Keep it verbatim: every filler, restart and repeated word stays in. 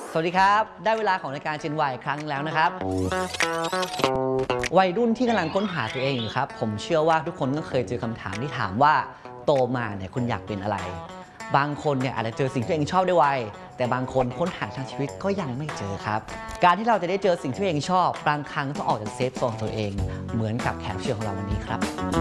สวัสดีครับได้เวลาของรายการ Gen Y ครั้งแล้วนะครับวัยรุ่นที่กำลังค้นหาตัวเองอยู่ครับผมเชื่อว่าทุกคนก็เคยเจอคำถามที่ถามว่าโตมาเนี่ยคุณอยากเป็นอะไรบางคนเนี่ยอาจจะเจอสิ่งที่ตัวเองชอบได้ไวแต่บางคนค้นหาทางชีวิตก็ยังไม่เจอครับการที่เราจะได้เจอสิ่งที่ตัวเองชอบบางครั้งต้องออกจากเซฟโซนตัวเองเหมือนกับแขกรับเชิญของเราวันนี้ครับ